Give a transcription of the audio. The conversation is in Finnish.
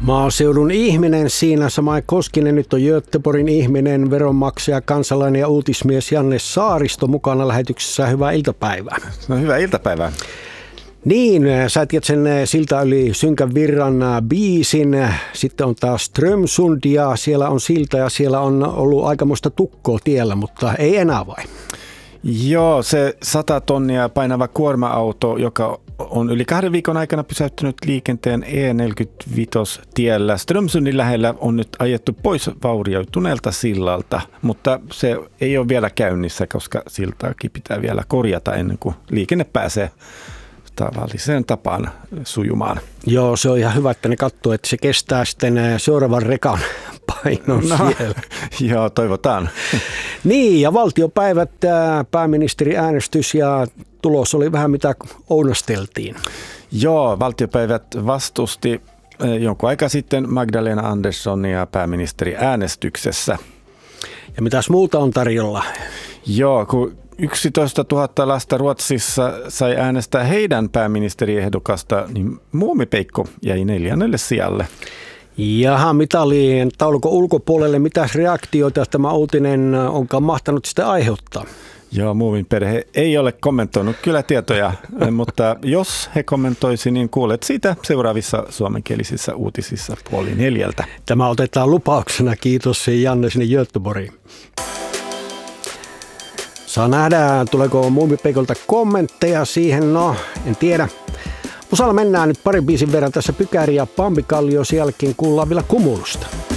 Maaseudun ihminen siinä, Samai Koskinen, nyt on Göteborgin ihminen, veronmaksaja, kansalainen ja uutismies Janne Saaristo mukana lähetyksessä. Hyvää iltapäivää. No, hyvää iltapäivää. Niin, sä tiedät sen Silta yli synkän virran biisin, sitten on taas Strömsund ja siellä on silta ja siellä on ollut aikamoista tukkoa tiellä, mutta ei enää vai? Joo, se 100 tonnia painava kuorma-auto, joka on yli 2 viikon aikana pysäyttänyt liikenteen E45-tiellä Strömsundin lähellä, on nyt ajettu pois vaurioituneelta sillalta, mutta se ei ole vielä käynnissä, koska siltaakin pitää vielä korjata ennen kuin liikenne pääsee tavalliseen tapaan sujumaan. Joo, se on ihan hyvä, että ne katsoo, että se kestää sitten seuraavan rekan painon siellä. Joo, toivotaan. Niin, ja valtiopäivät, pääministeriäänestys ja tulos oli vähän mitä ounasteltiin. Joo, valtiopäivät vastusti jonkun aika sitten Magdalena Anderssonia pääministeriäänestyksessä. Ja mitäs muuta on tarjolla? Joo, kun 11 000 lasta Ruotsissa sai äänestää heidän pääministeriehdokasta, niin Muumipeikko jäi 4. sijalle. Jaha, mitalien taulukon ulkopuolelle, mitäs reaktioita tämä uutinen onkaan mahtanut sitten aiheuttaa? Joo, Muumin perhe ei ole kommentoinut kyllä tietoja, mutta jos he kommentoisi, niin kuulet siitä seuraavissa suomenkielisissä uutisissa 3:30. Tämä otetaan lupauksena, kiitos Janne sinne Göteborgiin. Saa nähdä, tuleeko Muumipeikolta kommentteja siihen, no en tiedä. Musalla mennään nyt pari biisin verran tässä Pykäri ja Pampikallio, sen jälkeen kuullaan vielä Kumulusta.